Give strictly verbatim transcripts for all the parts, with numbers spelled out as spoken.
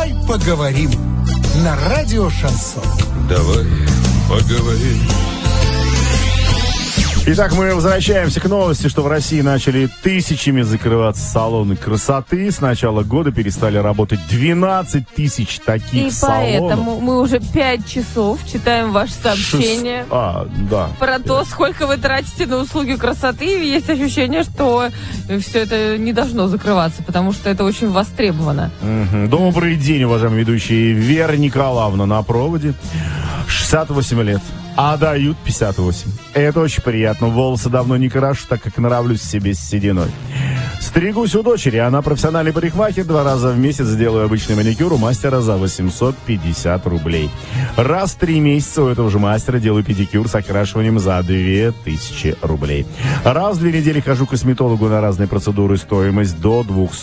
Давай поговорим на радио Шансон. Давай поговорим. Итак, мы возвращаемся к новости, что в России начали тысячами закрываться салоны красоты. С начала года перестали работать двенадцать тысяч таких И салонов. И поэтому мы уже пять часов читаем ваши сообщения. Шест... А, да. Про то, сколько вы тратите на услуги красоты. И есть ощущение, что все это не должно закрываться, потому что это очень востребовано. Угу. Добрый день, уважаемые ведущие. Вера Николаевна на проводе. шестьдесят восемь лет. А дают пятьдесят восемь. Это очень приятно. Волосы давно не крашу, так как нравлюсь себе с сединой. Стригусь у дочери. Она профессиональный парикмахер. Два раза в месяц делаю обычный маникюр у мастера за восемьсот пятьдесят рублей. Раз в три месяца у этого же мастера делаю педикюр с окрашиванием за две тысячи рублей. Раз в две недели хожу к косметологу на разные процедуры. Стоимость до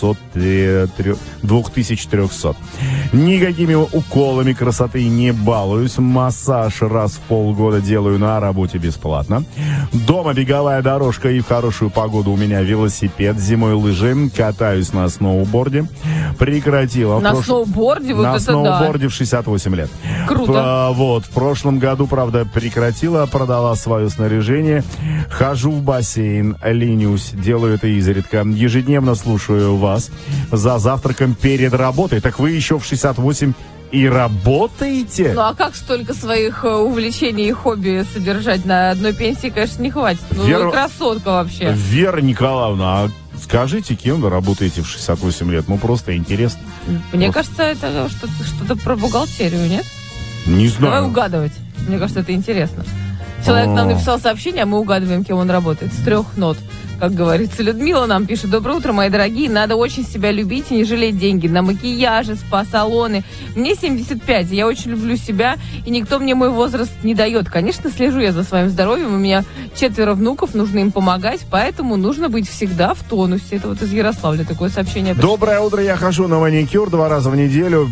две тысячи триста. Никакими уколами красоты не балуюсь. Массаж раз в полгода делаю на работе бесплатно. Дома беговая дорожка и в хорошую погоду у меня велосипед. Зимой лыжи. Катаюсь на сноуборде. Прекратила. На прош... сноуборде? Вот на это сноуборде да. в шестьдесят восемь лет. Круто. А, вот. В прошлом году, правда, прекратила. Продала свое снаряжение. Хожу в бассейн. Ленюсь. Делаю это изредка. Ежедневно слушаю вас. За завтраком перед работой. Так вы еще в шестьдесят восемь и работаете? Ну а как столько своих увлечений и хобби содержать на одной пенсии, конечно, не хватит. Ну Вера... вы красотка вообще. Вера Николаевна, а скажите, кем вы работаете в шестьдесят восемь лет? Ну просто интересно. Мне вот. кажется, это что-то, что-то про бухгалтерию, нет? Не знаю. Давай угадывать. Мне кажется, это интересно. Человек нам написал сообщение, а мы угадываем, кем он работает. С трех нот. Как говорится, Людмила нам пишет: доброе утро, мои дорогие. Надо очень себя любить и не жалеть деньги на макияжи, спа-салоны. Мне семьдесят пять, я очень люблю себя, и никто мне мой возраст не дает. Конечно, слежу я за своим здоровьем, у меня четверо внуков, нужно им помогать, поэтому нужно быть всегда в тонусе. Это вот из Ярославля такое сообщение. Доброе утро, я хожу на маникюр два раза в неделю.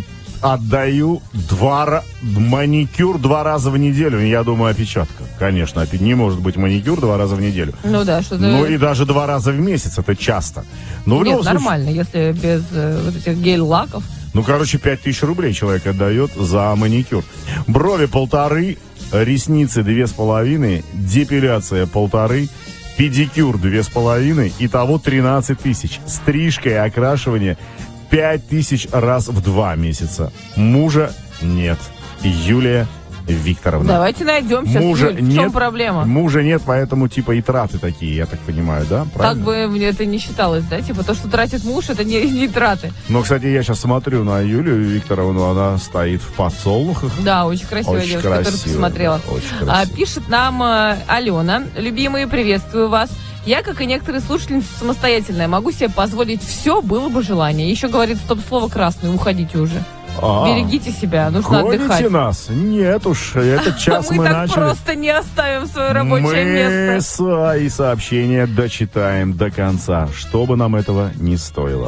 Отдаю два маникюр два раза в неделю. Я думаю, опечатка. Конечно, не может быть маникюр два раза в неделю. Ну да, что-то... Ну и даже два раза в месяц, это часто. Но в Нет, случае... нормально, если без э, вот этих гель-лаков. Ну, короче, пять тысяч рублей человек отдает за маникюр. Брови полторы, ресницы две с половиной, депиляция полторы, педикюр две с половиной, итого тринадцать тысяч. Стрижка и окрашивание пять тысяч раз в два месяца. Мужа нет. Юлия Викторовна. Давайте найдем сейчас, мужа Юль, в нет, чем проблема? Мужа нет, поэтому типа и траты такие, я так понимаю, да? Правильно? Так бы мне это не считалось, да? Типа то, что тратит муж, это не, не траты. Но, кстати, я сейчас смотрю на Юлию Викторовну, она стоит в подсолнухах. Да, очень красивая очень девушка, красиво, которую посмотрела. Да, очень а, пишет нам э, Алена: любимые, приветствую вас. Я, как и некоторые слушательницы, самостоятельная. Могу себе позволить все, было бы желание. Еще говорит стоп-слово красный, уходите уже. А, берегите себя, нужно гоните отдыхать. Нас? Нет уж, этот час мы, мы так начали. просто не оставим свое рабочее мы место. Мы свои сообщения дочитаем до конца, что бы нам этого не стоило.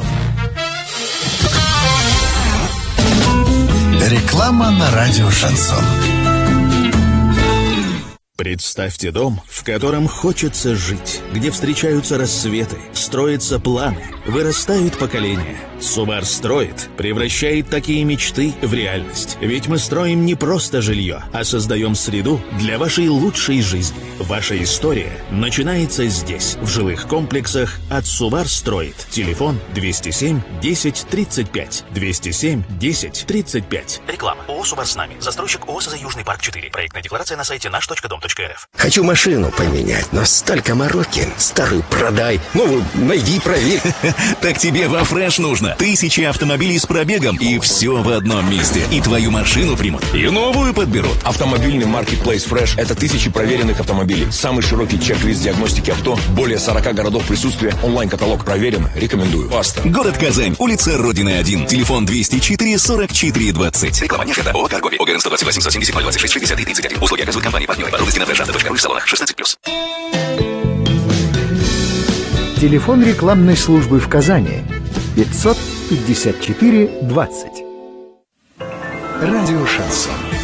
Реклама на радио Шансон. Представьте дом, в котором хочется жить, где встречаются рассветы, строятся планы, вырастают поколения. Субар строит, превращает такие мечты в реальность. Ведь мы строим не просто жилье, а создаем среду для вашей лучшей жизни. Ваша история начинается здесь, в жилых комплексах от Субар строит. Телефон двести семь десять тридцать пять. двести семь десять тридцать пять. Реклама. ООО «Субар с нами». Застройщик ООО «СЗ Южный парк четыре». Проектная декларация на сайте наш точка дом точка эр эф. Хочу машину поменять, но столько мороки. Старую продай, новую найди, проверь. Так тебе во Фреш нужно. Тысячи автомобилей с пробегом, и все в одном месте. И твою машину примут, и новую подберут. Автомобильный маркетплейс Fresh — это тысячи проверенных автомобилей. Самый широкий чек-лист диагностики авто, более сорока городов присутствия, онлайн-каталог проверен. Рекомендую. Баста. Город Казань, улица Родины один. Телефон двести четыре сорок четыре двадцать. Реклама не это. ООО «Каргоби». ОГРН сто двадцать восемь сто семьдесят ноль двадцать шесть шестьдесят три тридцать один. Услуги оказывают компании партнеры. Подробности на фреш авто точка ру в салонах шестнадцать плюс. Телефон рекламной службы в Казани пятьсот пятьдесят четыре двадцать. Радио Шансон.